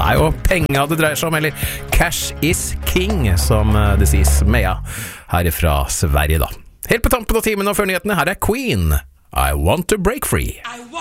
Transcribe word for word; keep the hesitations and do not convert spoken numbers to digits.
Det er jo penger det dreier seg om, eller cash is king, som det sies Meja her fra Sverige da. Helt på tampen av timen og før nyhetene, her er Queen, I Want to Break Free.